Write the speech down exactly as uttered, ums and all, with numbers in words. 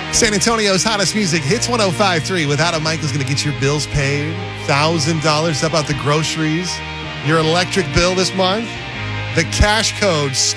San Antonio's hottest music, Hits one oh five point three with Adam Michael's going to get your bills paid. one thousand dollars. How about the groceries? Your electric bill this month? The cash code,